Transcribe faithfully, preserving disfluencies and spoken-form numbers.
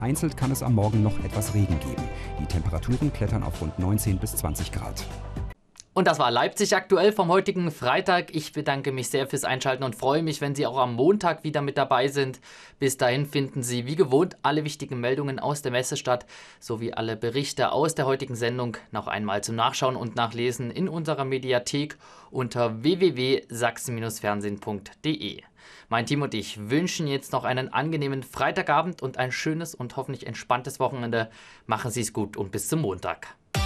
Vereinzelt kann es am Morgen noch etwas Regen geben. Die Temperaturen klettern auf rund neunzehn bis zwanzig Grad. Und das war Leipzig aktuell vom heutigen Freitag. Ich bedanke mich sehr fürs Einschalten und freue mich, wenn Sie auch am Montag wieder mit dabei sind. Bis dahin finden Sie wie gewohnt alle wichtigen Meldungen aus der Messestadt sowie alle Berichte aus der heutigen Sendung noch einmal zum Nachschauen und Nachlesen in unserer Mediathek unter w w w punkt sachsen Bindestrich fernsehen punkt d e. Mein Team und ich wünschen jetzt noch einen angenehmen Freitagabend und ein schönes und hoffentlich entspanntes Wochenende. Machen Sie es gut und bis zum Montag.